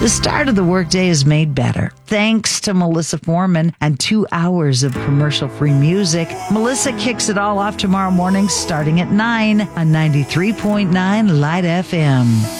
The start of the workday is made better thanks to Melissa Foreman and 2 hours of commercial-free music. Melissa kicks it all off tomorrow morning starting at 9 on 93.9 Light FM.